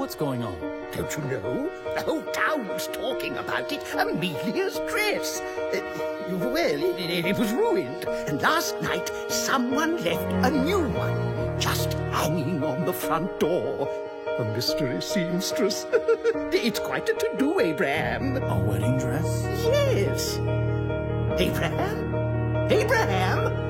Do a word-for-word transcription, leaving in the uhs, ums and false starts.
What's going on? Don't you know? The whole town's talking about it. Amelia's dress. Uh, well, it, it, it was ruined. And last night, someone left a new one, just hanging on the front door. A mystery seamstress. It's quite a to-do, Abraham. A wedding dress? Yes. Abraham? Abraham?